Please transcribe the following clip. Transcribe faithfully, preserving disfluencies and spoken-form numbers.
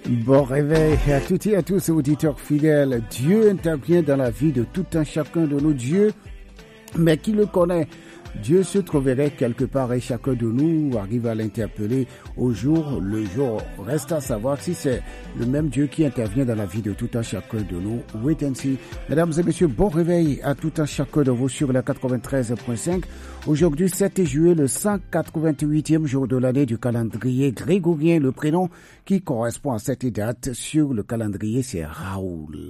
Bon réveil à toutes et à tous, auditeurs fidèles. Dieu intervient dans la vie de tout un chacun de nos dieux, mais qui le connaît? Dieu se trouverait quelque part et chacun de nous arrive à l'interpeller au jour le jour. Reste à savoir si c'est le même Dieu qui intervient dans la vie de tout un chacun de nous. Wait and see. Mesdames et messieurs, bon réveil à tout un chacun de vous sur la quatre-vingt-treize point cinq. Aujourd'hui, sept juillet, le cent quatre-vingt-huitième jour de l'année du calendrier grégorien. Le prénom qui correspond à cette date sur le calendrier, c'est Raoul.